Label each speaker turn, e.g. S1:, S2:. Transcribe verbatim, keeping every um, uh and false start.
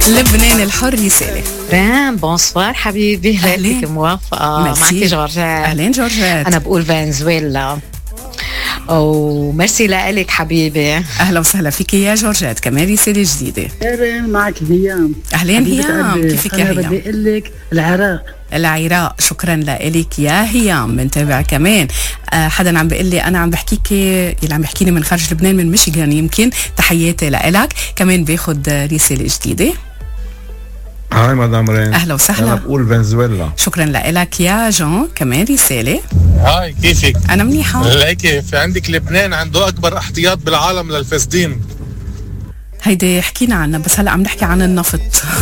S1: لبنان الحر رسالة.
S2: رام بونسوار حبيبي، هلك موافقة معك جورجات.
S1: أهلين جورجات.
S2: أنا بقول فنزويلا وميرسي لك حبيبي.
S1: أهلا وسهلا فيك يا جورجات، كمان رسالة جديدة.
S3: أهلين معك هيام.
S1: أهلين هيام، كيفك يا هيام؟
S3: أنا بدي أقول لك العراق
S1: العراق. شكرا لك يا هيام، بنتابع كمان. آه حدا عم بيقول لي انا عم بحكيك اللي عم بحكيني من خارج لبنان من ميشيغان، يمكن تحياتي لك. كمان باخد رساله جديده.
S4: هاي مدام رين،
S1: اهلا وسهلا.
S4: انا بقول فنزويلا.
S1: شكرا لك يا جون، كمان رساله.
S5: هاي كيفك؟
S1: انا منيحه.
S5: ليكي في عندك لبنان عنده اكبر احتياط بالعالم للفاسدين.
S1: هيدي حكينا عنها، بس هلا عم نحكي عن النفط.